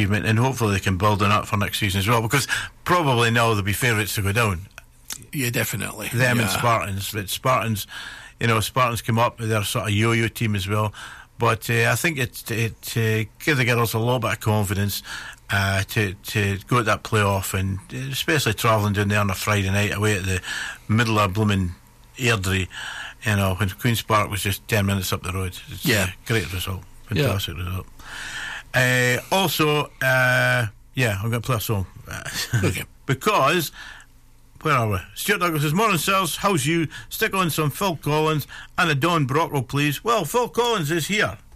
achievement, and hopefully they can build on that for next season as well, because probably now they'll be favourites to go down. Yeah, definitely. Them and Spartans. But Spartans come up with their sort of yo-yo team as well. But I think it give the girls a little bit of confidence to go at that playoff, and especially travelling down there on a Friday night away at the middle of blooming Airdrie, when Queen's Park was just 10 minutes up the road. It's a great result. Fantastic result. Also, I'm going to play a song. Okay. Because, where are we? Stuart Douglas says, "Morning, sirs. How's you? Stick on some Phil Collins and a Don Brockwell, please." Well, Phil Collins is here.